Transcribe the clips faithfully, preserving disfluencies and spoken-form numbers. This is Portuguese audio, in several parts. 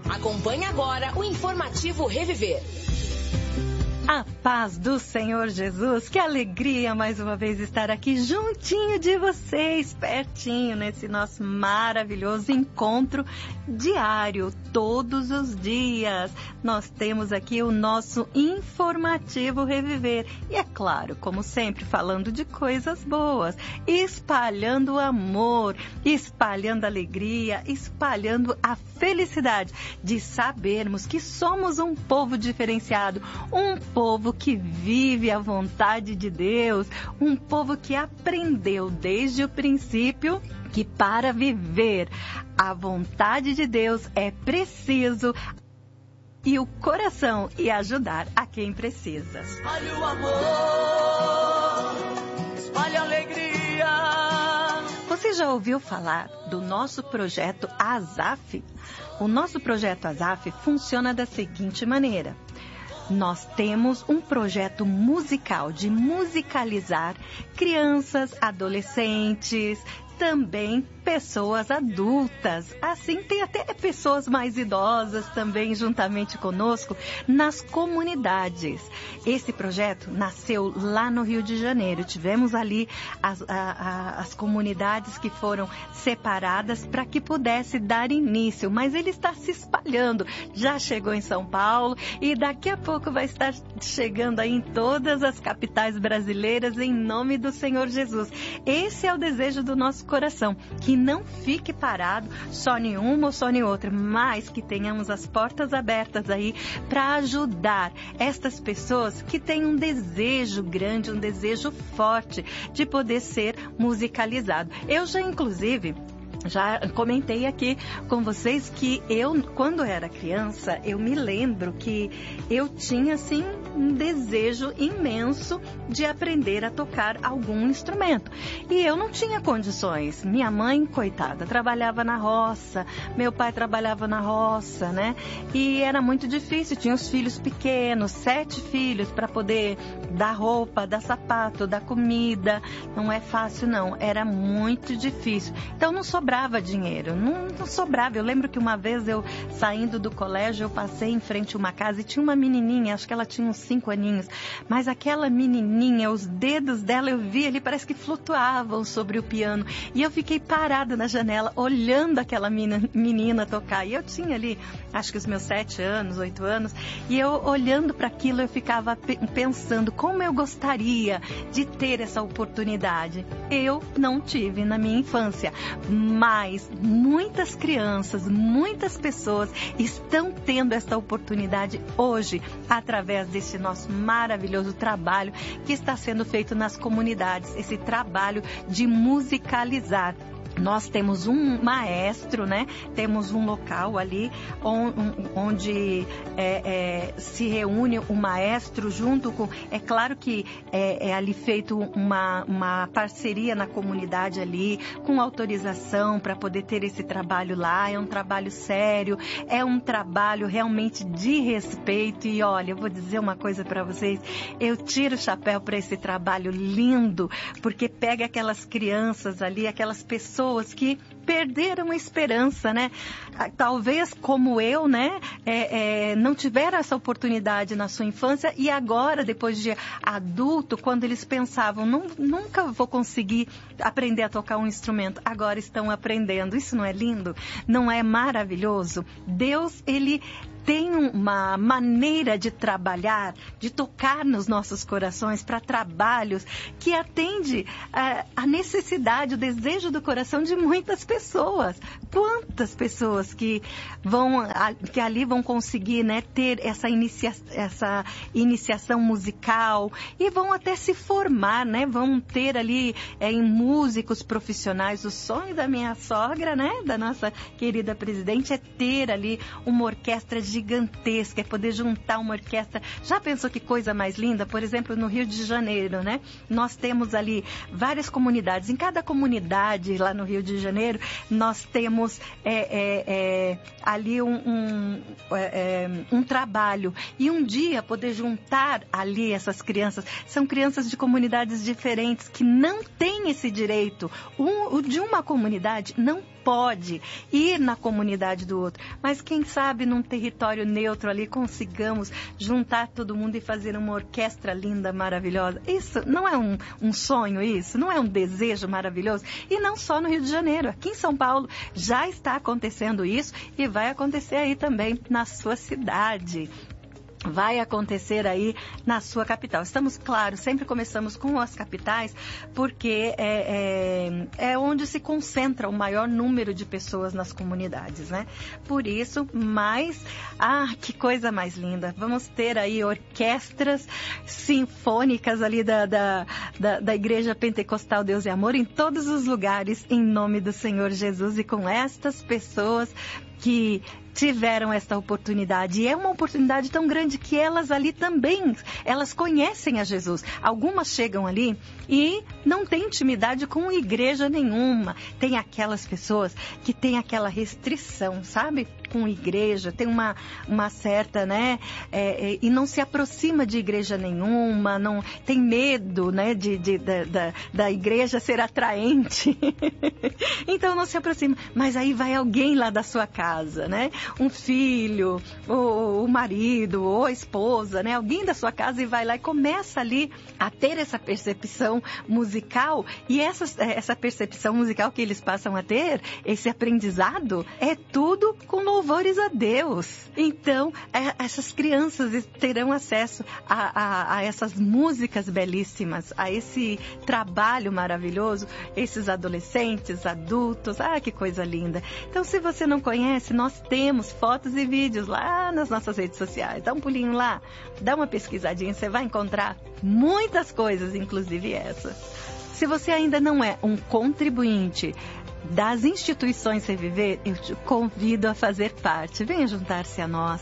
Acompanhe agora o informativo Reviver. A paz do Senhor Jesus, que alegria mais uma vez estar aqui juntinho de vocês, pertinho nesse nosso maravilhoso encontro diário, todos os dias. Nós temos aqui o nosso informativo Reviver e é claro, como sempre, falando de coisas boas, espalhando o amor, espalhando a alegria, espalhando a felicidade de sabermos que somos um povo diferenciado, um povo que vive a vontade de Deus, um povo que aprendeu desde o princípio que para viver a vontade de Deus é preciso e o coração e ajudar a quem precisa. Espalhe o amor, espalhe a alegria. Você já ouviu falar do nosso projeto ASAF? O nosso projeto ASAF funciona da seguinte maneira. Nós temos um projeto musical de musicalizar crianças, adolescentes, também pessoas adultas. Assim, tem até pessoas mais idosas também juntamente conosco nas comunidades. Esse projeto nasceu lá no Rio de Janeiro. Tivemos ali as, a, a, as comunidades que foram separadas para que pudesse dar início, mas ele está se espalhando. Já chegou em São Paulo e daqui a pouco vai estar chegando aí em todas as capitais brasileiras em nome do Senhor Jesus. Esse é o desejo do nosso coração, que não fique parado só em uma ou só em outra, mas que tenhamos as portas abertas aí para ajudar estas pessoas que têm um desejo grande, um desejo forte de poder ser musicalizado. Eu já, inclusive, já comentei aqui com vocês que eu, quando era criança, eu me lembro que eu tinha, assim, um desejo imenso de aprender a tocar algum instrumento. E eu não tinha condições. Minha mãe, coitada, trabalhava na roça, meu pai trabalhava na roça, né? E era muito difícil, tinha os filhos pequenos, sete filhos, para poder dar roupa, dar sapato, dar comida. Não é fácil, não. Era muito difícil. Então, não sobrava dinheiro, não, não sobrava. Eu lembro que uma vez eu, saindo do colégio, eu passei em frente a uma casa e tinha uma menininha, acho que ela tinha uns cinco aninhos, mas aquela menininha, os dedos dela, eu vi ali, parece que flutuavam sobre o piano, e eu fiquei parada na janela, olhando aquela menina tocar, e eu tinha ali, acho que os meus sete anos, oito anos, e eu olhando para aquilo, eu ficava pensando como eu gostaria de ter essa oportunidade. Eu não tive na minha infância, mas muitas crianças, muitas pessoas estão tendo esta oportunidade hoje, através desse nosso maravilhoso trabalho que está sendo feito nas comunidades, esse trabalho de musicalizar. Nós temos um maestro, né? Temos um local ali onde é, é, se reúne o maestro junto com... É claro que é, é ali feito uma, uma parceria na comunidade ali, com autorização para poder ter esse trabalho lá. É um trabalho sério, é um trabalho realmente de respeito. E olha, eu vou dizer uma coisa para vocês, eu tiro o chapéu para esse trabalho lindo, porque pega aquelas crianças ali, aquelas pessoas que perderam a esperança, né? Talvez como eu, né? É, é, não tiveram essa oportunidade na sua infância e agora, depois de adulto, quando eles pensavam, não, nunca vou conseguir aprender a tocar um instrumento, agora estão aprendendo. Isso não é lindo? Não é maravilhoso? Deus, Ele tem uma maneira de trabalhar, de tocar nos nossos corações para trabalhos que atende a, a necessidade, o desejo do coração de muitas pessoas. Quantas pessoas que vão, que ali vão conseguir, né, ter essa, inicia, essa iniciação musical e vão até se formar, né, vão ter ali é, em músicos profissionais. O sonho da minha sogra, né, da nossa querida presidente, é ter ali uma orquestra de gigantesca, é poder juntar uma orquestra. Já pensou que coisa mais linda? Por exemplo, no Rio de Janeiro, né? Nós temos ali várias comunidades. Em cada comunidade lá no Rio de Janeiro, nós temos é, é, é, ali um, um, é, um trabalho. E um dia poder juntar ali essas crianças. São crianças de comunidades diferentes que não têm esse direito. Um, o de uma comunidade não pode ir na comunidade do outro. Mas quem sabe num território neutro ali consigamos juntar todo mundo e fazer uma orquestra linda, maravilhosa. Isso não é um, um sonho, isso? Não é um desejo maravilhoso? E não só no Rio de Janeiro. Aqui em São Paulo já está acontecendo isso e vai acontecer aí também na sua cidade. Vai acontecer aí na sua capital. Estamos, claro, sempre começamos com as capitais, porque é, é, é onde se concentra o maior número de pessoas nas comunidades, né? Por isso, mais... Ah, que coisa mais linda! Vamos ter aí orquestras sinfônicas ali da, da, da, da Igreja Pentecostal Deus e Amor em todos os lugares, em nome do Senhor Jesus, e com estas pessoas que tiveram esta oportunidade. E é uma oportunidade tão grande que elas ali também, elas conhecem a Jesus. Algumas chegam ali e não têm intimidade com igreja nenhuma. Tem aquelas pessoas que têm aquela restrição, sabe? Com igreja, tem uma, uma certa, né? É, é, e não se aproxima de igreja nenhuma, não tem medo, né? De, de, da, da, da igreja ser atraente. Então não se aproxima. Mas aí vai alguém lá da sua casa, né? Um filho, ou o marido, ou a esposa, né? Alguém da sua casa e vai lá e começa ali a ter essa percepção musical. E essa, essa percepção musical que eles passam a ter, esse aprendizado, é tudo com louvores a Deus. Então, é, essas crianças terão acesso a, a, a essas músicas belíssimas, a esse trabalho maravilhoso, esses adolescentes, adultos, ah, que coisa linda. Então, se você não conhece, nós temos fotos e vídeos lá nas nossas redes sociais. Dá um pulinho lá, dá uma pesquisadinha, você vai encontrar muitas coisas, inclusive essa. Se você ainda não é um contribuinte das instituições Reviver, eu te convido a fazer parte. Venha juntar-se a nós.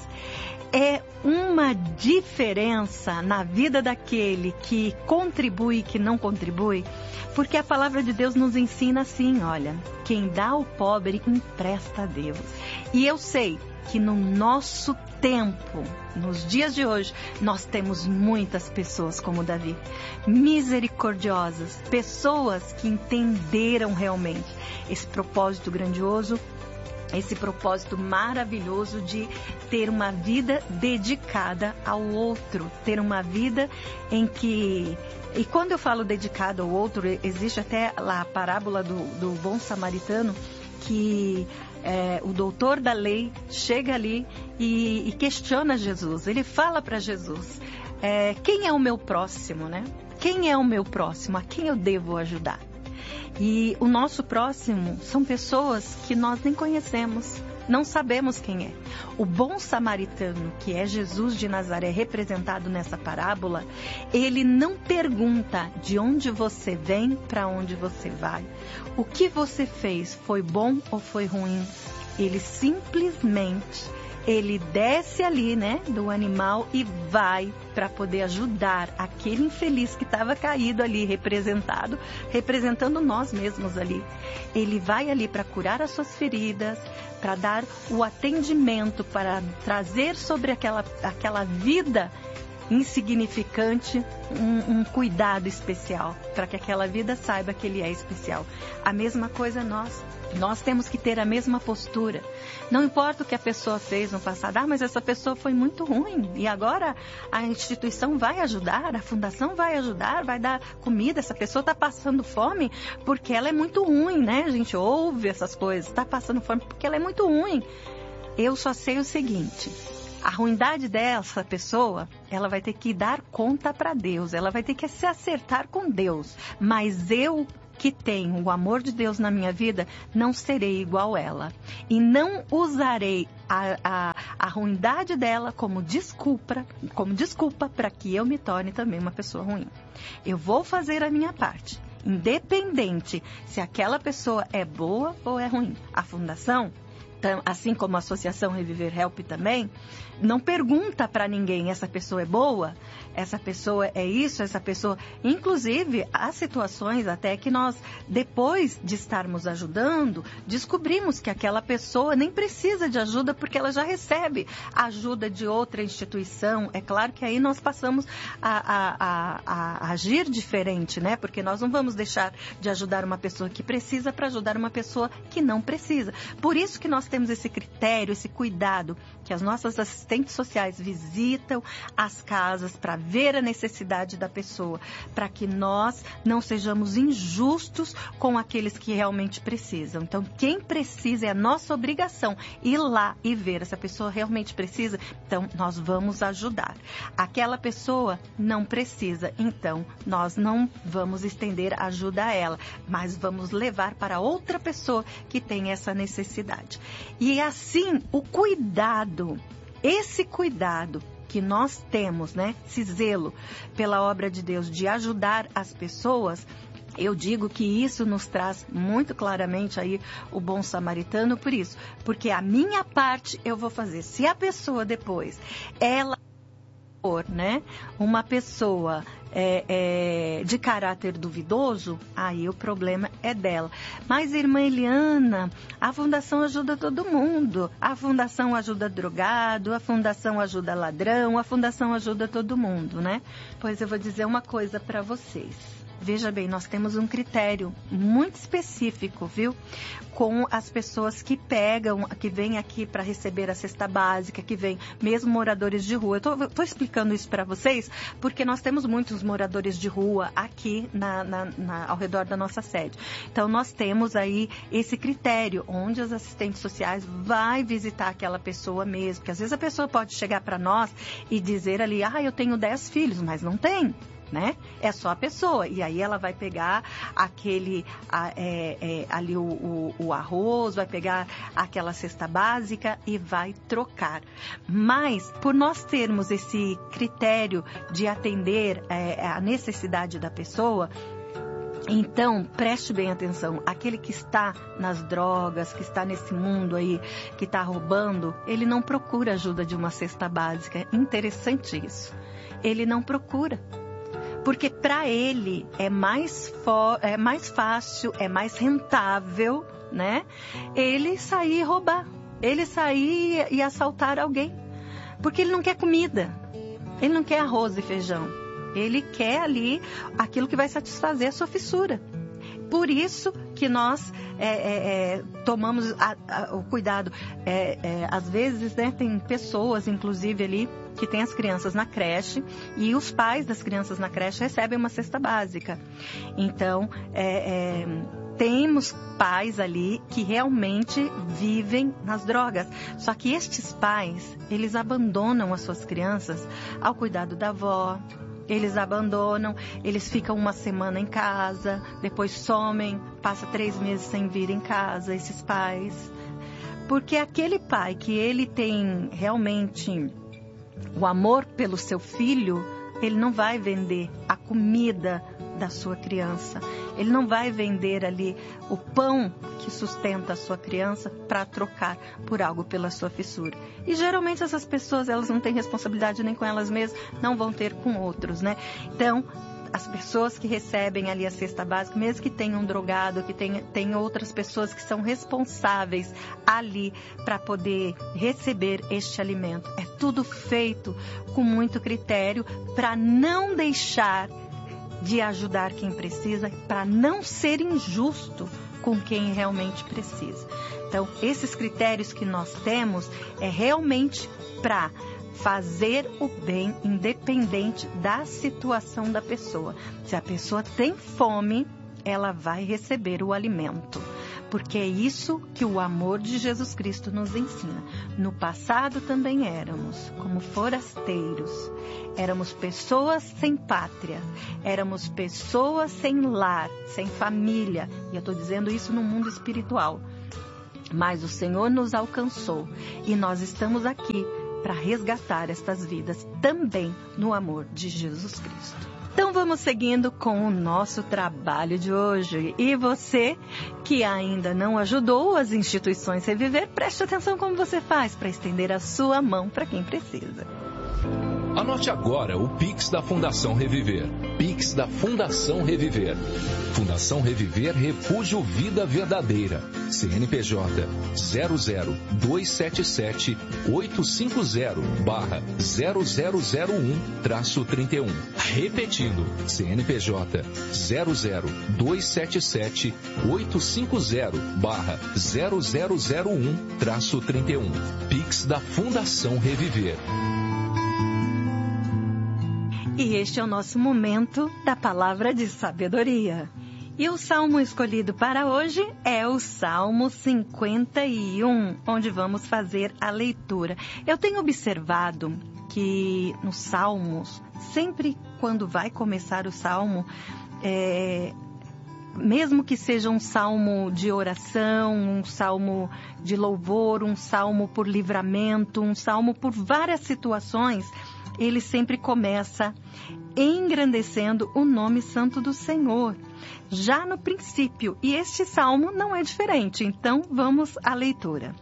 É uma diferença na vida daquele que contribui e que não contribui, porque a palavra de Deus nos ensina assim, olha, quem dá ao pobre empresta a Deus. E eu sei que no nosso tempo, nos dias de hoje, nós temos muitas pessoas como Davi, misericordiosas, pessoas que entenderam realmente esse propósito grandioso, esse propósito maravilhoso de ter uma vida dedicada ao outro, ter uma vida em que... E quando eu falo dedicado ao outro, existe até lá a parábola do, do bom samaritano, que é, o doutor da lei chega ali e, e questiona Jesus. Ele fala para Jesus, é, quem é o meu próximo, né? Quem é o meu próximo? A quem eu devo ajudar? E o nosso próximo são pessoas que nós nem conhecemos, não sabemos quem é. O bom samaritano, que é Jesus de Nazaré, representado nessa parábola, ele não pergunta de onde você vem, para onde você vai. O que você fez foi bom ou foi ruim? Ele simplesmente... Ele desce ali, né, do animal e vai para poder ajudar aquele infeliz que estava caído ali, representado, representando nós mesmos ali. Ele vai ali para curar as suas feridas, para dar o atendimento, para trazer sobre aquela, aquela vida insignificante um, um cuidado especial, para que aquela vida saiba que ele é especial. A mesma coisa nós. Nós temos que ter a mesma postura. Não importa o que a pessoa fez no passado. Ah, mas essa pessoa foi muito ruim. E agora a instituição vai ajudar, a fundação vai ajudar, vai dar comida. Essa pessoa está passando fome porque ela é muito ruim, né? A gente ouve essas coisas. Está passando fome porque ela é muito ruim. Eu só sei o seguinte... A ruindade dessa pessoa, ela vai ter que dar conta para Deus. Ela vai ter que se acertar com Deus. Mas eu... que tenho o amor de Deus na minha vida, não serei igual ela. E não usarei a, a, a ruindade dela como desculpa, como desculpa para que eu me torne também uma pessoa ruim. Eu vou fazer a minha parte, independente se aquela pessoa é boa ou é ruim. A fundação assim como a Associação Reviver Help também, não pergunta para ninguém, essa pessoa é boa, essa pessoa é isso, essa pessoa... Inclusive, há situações até que nós, depois de estarmos ajudando, descobrimos que aquela pessoa nem precisa de ajuda porque ela já recebe ajuda de outra instituição. É claro que aí nós passamos a, a, a, a agir diferente, né? Porque nós não vamos deixar de ajudar uma pessoa que precisa para ajudar uma pessoa que não precisa. Por isso que nós temos esse critério, esse cuidado, que as nossas assistentes sociais visitam as casas para ver a necessidade da pessoa, para que nós não sejamos injustos com aqueles que realmente precisam. Então, quem precisa, é a nossa obrigação ir lá e ver se a pessoa realmente precisa, então nós vamos ajudar. Aquela pessoa não precisa, então nós não vamos estender ajuda a ela, mas vamos levar para outra pessoa que tem essa necessidade. E assim, o cuidado, esse cuidado que nós temos, né, esse zelo pela obra de Deus de ajudar as pessoas, eu digo que isso nos traz muito claramente aí o bom samaritano, por isso, porque a minha parte eu vou fazer. Se a pessoa depois, ela for, né, uma pessoa é, é, de caráter duvidoso, aí o problema é dela. Mas, irmã Eliana, a Fundação ajuda todo mundo. A Fundação ajuda drogado, a Fundação ajuda ladrão, a Fundação ajuda todo mundo, né? Pois eu vou dizer uma coisa para vocês. Veja bem, nós temos um critério muito específico, viu? Com as pessoas que pegam, que vêm aqui para receber a cesta básica, que vêm mesmo moradores de rua. Eu estou explicando isso para vocês porque nós temos muitos moradores de rua aqui na, na, na, ao redor da nossa sede. Então, nós temos aí esse critério, onde as assistentes sociais vai visitar aquela pessoa mesmo. Porque às vezes a pessoa pode chegar para nós e dizer ali, ah, eu tenho dez filhos, mas não tem. Né? É só a pessoa, e aí ela vai pegar aquele a, é, é, ali o, o, o arroz, vai pegar aquela cesta básica e vai trocar. Mas por nós termos esse critério de atender é, a necessidade da pessoa, então, preste bem atenção, aquele que está nas drogas, que está nesse mundo aí, que está roubando, ele não procura ajuda de uma cesta básica. É interessante isso. Ele não procura. Porque para ele é mais, fo- é mais fácil, é mais rentável, né? Ele sair e roubar, ele sair e assaltar alguém. Porque ele não quer comida, ele não quer arroz e feijão. Ele quer ali aquilo que vai satisfazer a sua fissura. Por isso que nós é, é, é, tomamos a, a, o cuidado. É, é, às vezes, né, tem pessoas, inclusive, ali, que tem as crianças na creche e os pais das crianças na creche recebem uma cesta básica. Então, é, é, temos pais ali que realmente vivem nas drogas. Só que estes pais, eles abandonam as suas crianças ao cuidado da avó. Eles abandonam, eles ficam uma semana em casa, depois somem, passa três meses sem vir em casa, esses pais. Porque aquele pai que ele tem realmente o amor pelo seu filho, ele não vai vender a comida da sua criança. Ele não vai vender ali o pão que sustenta a sua criança para trocar por algo pela sua fissura. E geralmente essas pessoas, elas não têm responsabilidade nem com elas mesmas, não vão ter com outros, né? Então, as pessoas que recebem ali a cesta básica, mesmo que tenham um drogado, que tenha, tem outras pessoas que são responsáveis ali para poder receber este alimento. É tudo feito com muito critério para não deixar de ajudar quem precisa, para não ser injusto com quem realmente precisa. Então, esses critérios que nós temos é realmente para fazer o bem independente da situação da pessoa. Se a pessoa tem fome, ela vai receber o alimento. Porque é isso que o amor de Jesus Cristo nos ensina. No passado também éramos como forasteiros. Éramos pessoas sem pátria. Éramos pessoas sem lar, sem família. E eu estou dizendo isso no mundo espiritual. Mas o Senhor nos alcançou. E nós estamos aqui para resgatar estas vidas também no amor de Jesus Cristo. Então vamos seguindo com o nosso trabalho de hoje. E você que ainda não ajudou as instituições Reviver, preste atenção como você faz para estender a sua mão para quem precisa. Anote agora o Pix da Fundação Reviver. Pix da Fundação Reviver. Fundação Reviver Refúgio Vida Verdadeira. C N P J zero zero dois sete sete oito cinco zero barra zero zero zero um traço trinta e um. Repetindo, C N P J zero zero dois sete sete oito cinco zero barra zero zero zero um traço trinta e um. Pix da Fundação Reviver. E este é o nosso momento da palavra de sabedoria. E o salmo escolhido para hoje é o Salmo cinquenta e um, onde vamos fazer a leitura. Eu tenho observado que nos salmos, sempre quando vai começar o salmo, é, mesmo que seja um salmo de oração, um salmo de louvor, um salmo por livramento, um salmo por várias situações, ele sempre começa engrandecendo o nome santo do Senhor, já no princípio. E este salmo não é diferente, então vamos à leitura.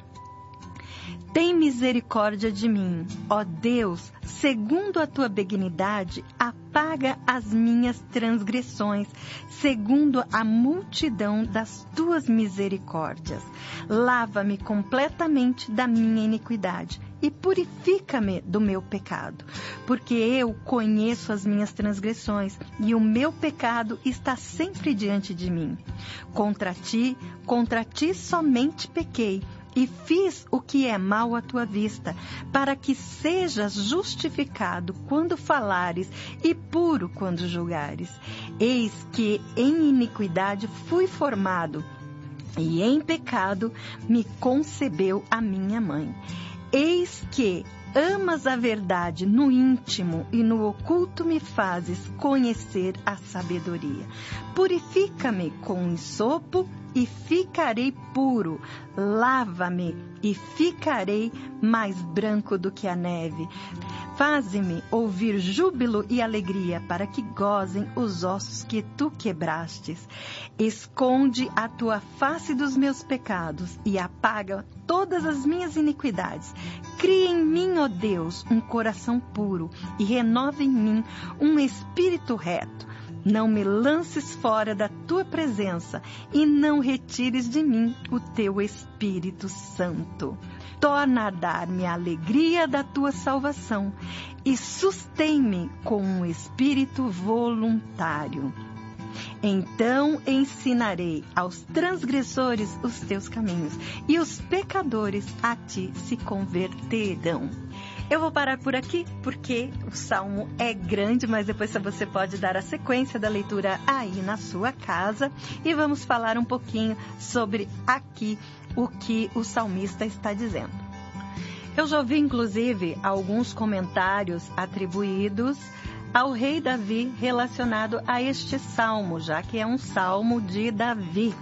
Tem misericórdia de mim, ó Deus, segundo a tua benignidade, apaga as minhas transgressões, segundo a multidão das tuas misericórdias. Lava-me completamente da minha iniquidade e purifica-me do meu pecado, porque eu conheço as minhas transgressões e o meu pecado está sempre diante de mim. Contra ti, contra ti somente pequei, e fiz o que é mal à tua vista, para que sejas justificado quando falares e puro quando julgares. Eis que em iniquidade fui formado, e em pecado me concebeu a minha mãe. Eis que amas a verdade no íntimo e no oculto me fazes conhecer a sabedoria. Purifica-me com hisopo e ficarei puro. Lava-me e ficarei mais branco do que a neve. Faze-me ouvir júbilo e alegria, para que gozem os ossos que tu quebrastes. Esconde a tua face dos meus pecados e apaga todas as minhas iniquidades. Cria em mim, ó Deus, um coração puro e renova em mim um espírito reto. Não me lances fora da tua presença e não retires de mim o teu Espírito Santo. Torna a dar-me a alegria da tua salvação e sustém-me com um espírito voluntário. Então ensinarei aos transgressores os teus caminhos e os pecadores a ti se converterão. Eu vou parar por aqui, porque o salmo é grande, mas depois você pode dar a sequência da leitura aí na sua casa. E vamos falar um pouquinho sobre aqui o que o salmista está dizendo. Eu já ouvi, inclusive, alguns comentários atribuídos ao rei Davi relacionado a este salmo, já que é um salmo de Davi.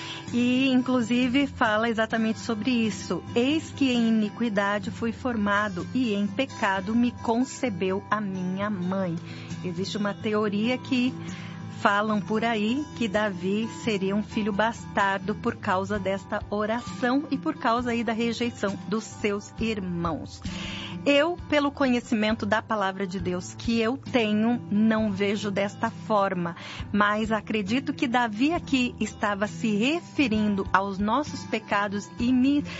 E, inclusive, fala exatamente sobre isso. Eis que em iniquidade fui formado e em pecado me concebeu a minha mãe. Existe uma teoria que falam por aí que Davi seria um filho bastardo por causa desta oração e por causa aí da rejeição dos seus irmãos. Eu, pelo conhecimento da palavra de Deus que eu tenho, não vejo desta forma, mas acredito que Davi aqui estava se referindo aos nossos pecados e,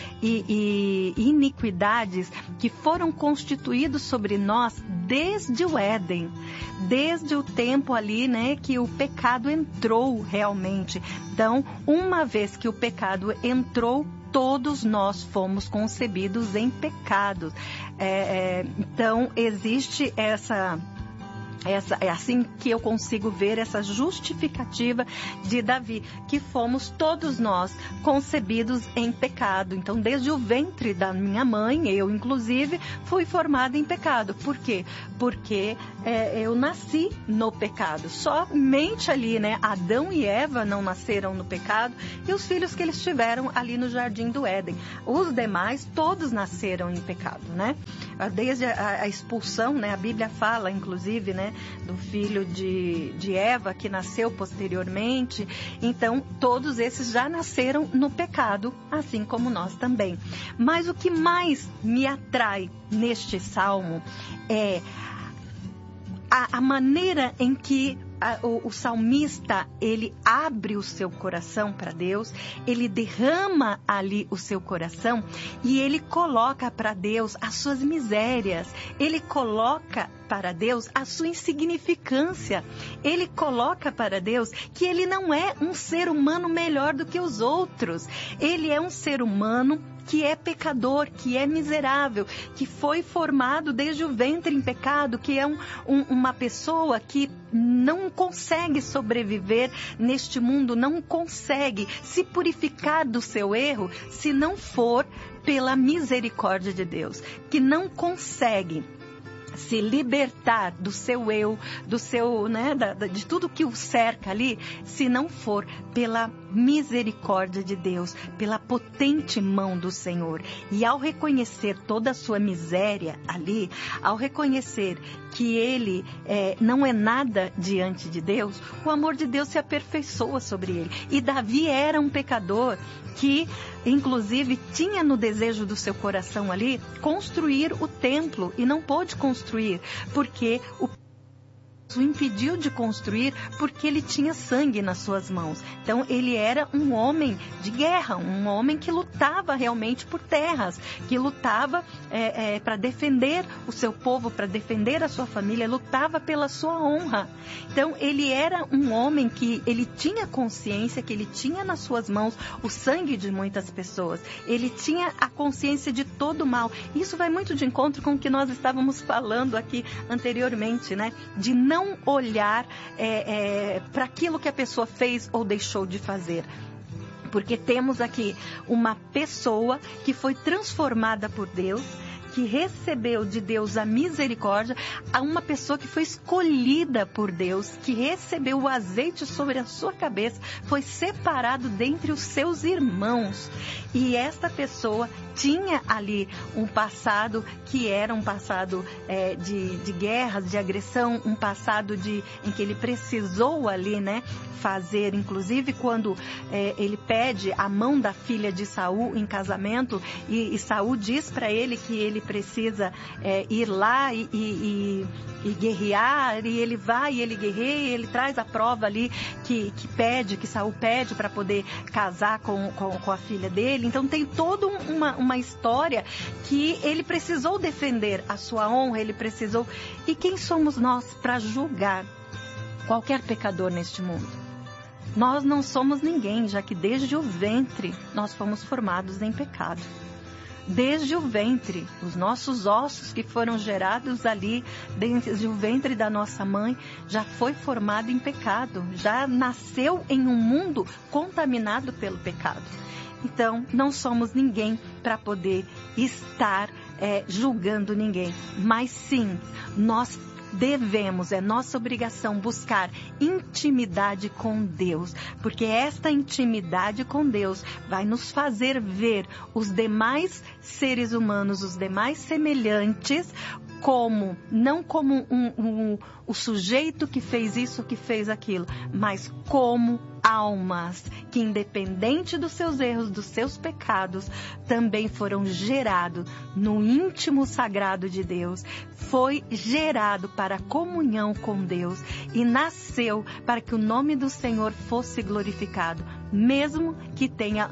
e, e iniquidades que foram constituídos sobre nós desde o Éden, desde o tempo ali, né, que o pecado entrou realmente. Então, uma vez que o pecado entrou, todos nós fomos concebidos em pecado. É, é, então, existe essa... Essa, é assim que eu consigo ver essa justificativa de Davi, que fomos todos nós concebidos em pecado. Então, desde o ventre da minha mãe, eu inclusive, fui formada em pecado. Por quê? Porque é, eu nasci no pecado. Somente ali, né? Adão e Eva não nasceram no pecado e os filhos que eles tiveram ali no Jardim do Éden. Os demais, todos nasceram em pecado, né? desde a, a expulsão, né? A Bíblia fala, inclusive, né, do filho de, de Eva, que nasceu posteriormente. Então, todos esses já nasceram no pecado, assim como nós também. Mas o que mais me atrai neste salmo é a, a maneira em que A, o, o salmista, ele abre o seu coração para Deus, ele derrama ali o seu coração e ele coloca para Deus as suas misérias, ele coloca para Deus a sua insignificância, ele coloca para Deus que ele não é um ser humano melhor do que os outros, ele é um ser humano que é pecador, que é miserável, que foi formado desde o ventre em pecado, que é um, um, uma pessoa que não consegue sobreviver neste mundo, não consegue se purificar do seu erro se não for pela misericórdia de Deus, que não consegue se libertar do seu eu, do seu, né, da, de tudo que o cerca ali, se não for pela misericórdia de Deus, pela potente mão do Senhor. E ao reconhecer toda a sua miséria ali, ao reconhecer que ele é, não é nada diante de Deus, o amor de Deus se aperfeiçoa sobre ele. E Davi era um pecador que, inclusive, tinha no desejo do seu coração ali construir o templo e não pôde construir, porque o o impediu de construir porque ele tinha sangue nas suas mãos. Então ele era um homem de guerra, um homem que lutava realmente por terras, que lutava é, é, para defender o seu povo, para defender a sua família, lutava pela sua honra. Então ele era um homem que ele tinha consciência que ele tinha nas suas mãos o sangue de muitas pessoas, ele tinha a consciência de todo o mal. Isso vai muito de encontro com o que nós estávamos falando aqui anteriormente, né? De não Não olhar é, é, para aquilo que a pessoa fez ou deixou de fazer. Porque temos aqui uma pessoa que foi transformada por Deus, que recebeu de Deus a misericórdia, a uma pessoa que foi escolhida por Deus, que recebeu o azeite sobre a sua cabeça, foi separado dentre os seus irmãos. E esta pessoa tinha ali um passado que era um passado é, de, de guerras, de agressão, um passado de, em que ele precisou ali, né, fazer, inclusive quando é, ele pede a mão da filha de Saul em casamento, e, e Saul diz para ele que ele precisa é, ir lá e, e, e, e guerrear, e ele vai e ele guerreia, e ele traz a prova ali que, que pede, que Saul pede para poder casar com, com, com a filha dele. Então tem toda uma, uma história que ele precisou defender a sua honra, ele precisou. E quem somos nós para julgar qualquer pecador neste mundo? Nós não somos ninguém, já que desde o ventre nós fomos formados em pecado. Desde o ventre, os nossos ossos que foram gerados ali, desde o ventre da nossa mãe, já foi formado em pecado, já nasceu em um mundo contaminado pelo pecado. Então, não somos ninguém para poder estar é, julgando ninguém, mas sim, nós devemos, é nossa obrigação buscar intimidade com Deus, porque esta intimidade com Deus vai nos fazer ver os demais seres humanos, os demais semelhantes, como, não como um, um, o sujeito que fez isso, que fez aquilo, mas como almas que, independente dos seus erros, dos seus pecados, também foram gerados no íntimo sagrado de Deus, foi gerado para a comunhão com Deus e nasceu para que o nome do Senhor fosse glorificado, mesmo que tenha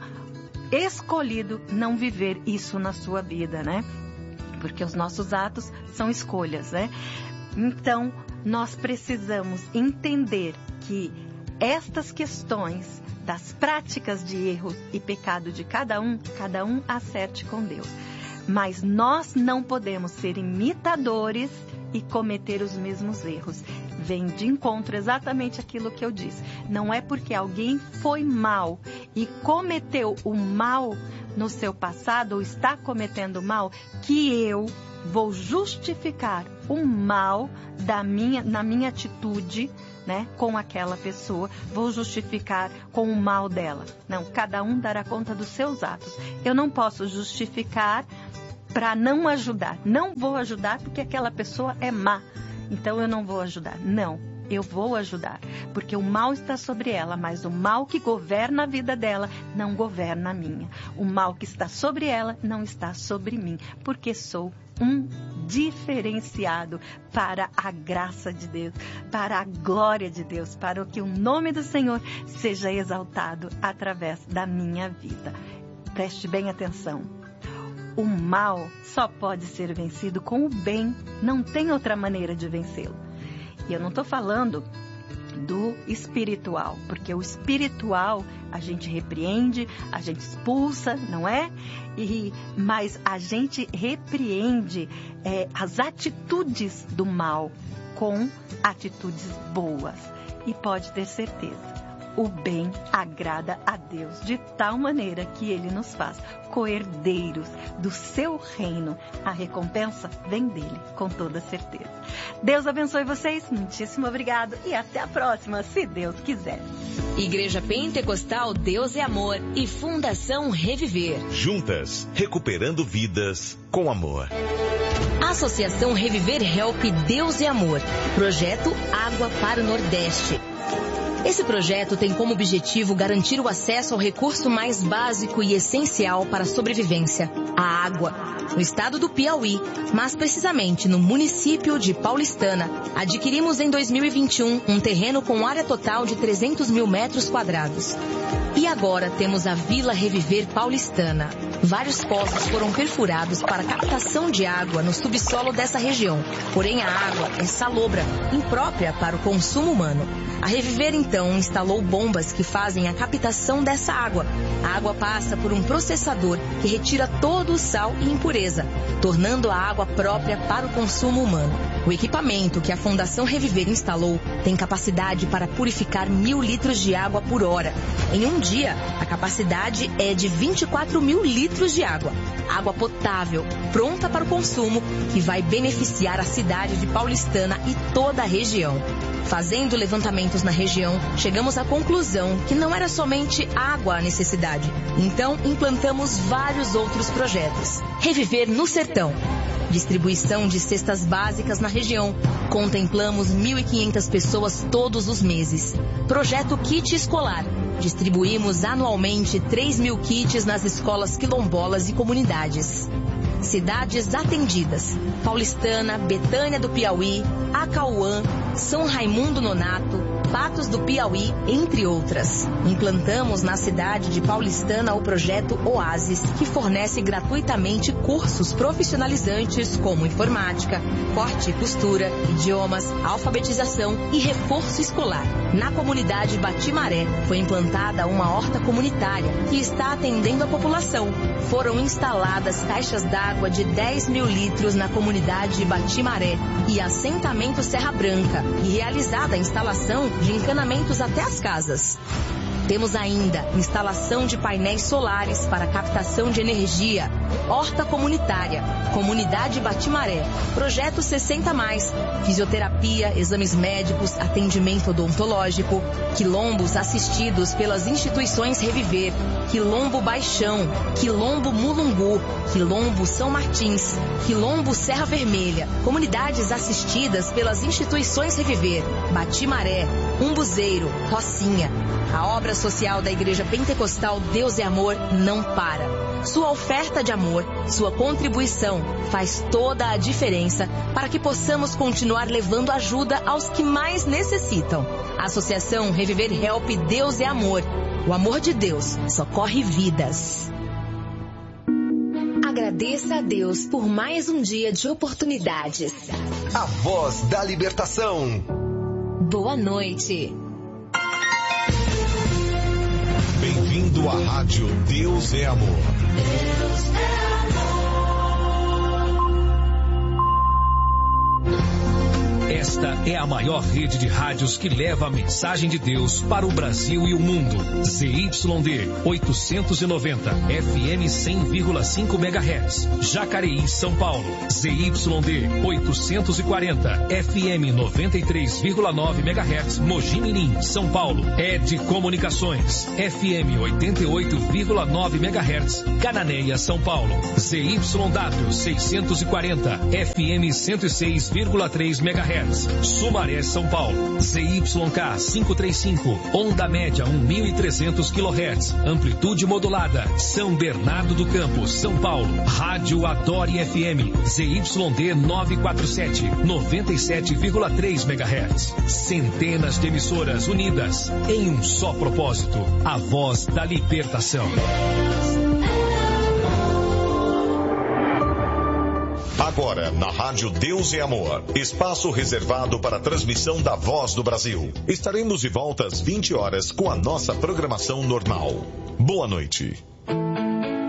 escolhido não viver isso na sua vida, né? Porque os nossos atos são escolhas, né? Então, nós precisamos entender que estas questões das práticas de erro e pecado de cada um, cada um acerte com Deus. Mas nós não podemos ser imitadores e cometer os mesmos erros. Vem de encontro exatamente aquilo que eu disse. Não é porque alguém foi mal e cometeu o mal no seu passado ou está cometendo mal que eu vou justificar o mal da minha, na minha atitude, né, com aquela pessoa, vou justificar com o mal dela. Não, cada um dará conta dos seus atos. Eu não posso justificar para não ajudar. Não vou ajudar porque aquela pessoa é má, então eu não vou ajudar. Não, eu vou ajudar, porque o mal está sobre ela, mas o mal que governa a vida dela não governa a minha. O mal que está sobre ela não está sobre mim, porque sou um diferenciado para a graça de Deus, para a glória de Deus, para que o nome do Senhor seja exaltado através da minha vida. Preste bem atenção. O mal só pode ser vencido com o bem, não tem outra maneira de vencê-lo. E eu não estou falando do espiritual, porque o espiritual a gente repreende, a gente expulsa, não é? E, mas a gente repreende é, as atitudes do mal com atitudes boas. E pode ter certeza, o bem agrada a Deus de tal maneira que Ele nos faz coerdeiros do seu reino. A recompensa vem dele, com toda certeza. Deus abençoe vocês, muitíssimo obrigado e até a próxima, se Deus quiser. Igreja Pentecostal Deus é Amor e Fundação Reviver. Juntas, recuperando vidas com amor. Associação Reviver Help Deus é Amor. Projeto Água para o Nordeste. Esse projeto tem como objetivo garantir o acesso ao recurso mais básico e essencial para a sobrevivência, a água. No estado do Piauí, mas precisamente no município de Paulistana, adquirimos em dois mil e vinte e um um terreno com área total de trezentos mil metros quadrados. E agora temos a Vila Reviver Paulistana. Vários poços foram perfurados para captação de água no subsolo dessa região. Porém, a água é salobra, imprópria para o consumo humano. A Reviver, então, instalou bombas que fazem a captação dessa água. A água passa por um processador que retira todo o sal e impureza, tornando a água própria para o consumo humano. O equipamento que a Fundação Reviver instalou tem capacidade para purificar mil litros de água por hora. Em um dia, a capacidade é de vinte e quatro mil litros de água. Água potável, pronta para o consumo, que vai beneficiar a cidade de Paulistana e toda a região. Fazendo levantamentos na região, chegamos à conclusão que não era somente água a necessidade. Então, implantamos vários outros projetos. Reviver no Sertão. Distribuição de cestas básicas na região. Contemplamos mil e quinhentas pessoas todos os meses. Projeto Kit Escolar. Distribuímos anualmente três mil kits nas escolas quilombolas e comunidades. Cidades atendidas: Paulistana, Betânia do Piauí, Acauã, São Raimundo Nonato, Patos do Piauí, entre outras. Implantamos na cidade de Paulistana o projeto Oasis, que fornece gratuitamente cursos profissionalizantes como informática, corte e costura, idiomas, alfabetização e reforço escolar. Na comunidade Batimaré foi implantada uma horta comunitária que está atendendo a população. Foram instaladas caixas d'água de dez mil litros na comunidade Batimaré e assentamento Serra Branca, e realizada a instalação de encanamentos até as casas. Temos ainda instalação de painéis solares para captação de energia, horta comunitária, comunidade Batimaré, projeto sessenta mais, fisioterapia, exames médicos, atendimento odontológico, quilombos assistidos pelas instituições Reviver, Quilombo Baixão, Quilombo Mulungu, Quilombo São Martins, Quilombo Serra Vermelha, comunidades assistidas pelas instituições Reviver, Batimaré, Umbuzeiro, Rocinha. A obra social da Igreja Pentecostal Deus é Amor não para. Sua oferta de amor, sua contribuição faz toda a diferença para que possamos continuar levando ajuda aos que mais necessitam. Associação Reviver Help Deus é Amor. O amor de Deus socorre vidas. Agradeça a Deus por mais um dia de oportunidades. A voz da libertação. Boa noite. Bem-vindo à Rádio Deus é Amor. Deus é amor. Esta Esta é a maior rede de rádios que leva a mensagem de Deus para o Brasil e o mundo. Z Y D oitocentos e noventa, F M cem vírgula cinco megahertz, Jacareí, São Paulo. Z Y D oitocentos e quarenta, F M noventa e três vírgula nove megahertz, Mogi Mirim, São Paulo. Ed Comunicações, F M oitenta e oito vírgula nove megahertz, Cananéia, São Paulo. Z Y W seiscentos e quarenta, F M cento e seis vírgula três megahertz, Sumaré, São Paulo. Z Y K quinhentos e trinta e cinco, onda média mil e trezentos quilohertz, amplitude modulada, São Bernardo do Campo, São Paulo. Rádio Adore F M, Z Y D novecentos e quarenta e sete, noventa e sete vírgula três megahertz. Centenas de emissoras unidas em um só propósito, a voz da libertação. Agora, na Rádio Deus e Amor, espaço reservado para a transmissão da Voz do Brasil. Estaremos de volta às vinte horas com a nossa programação normal. Boa noite.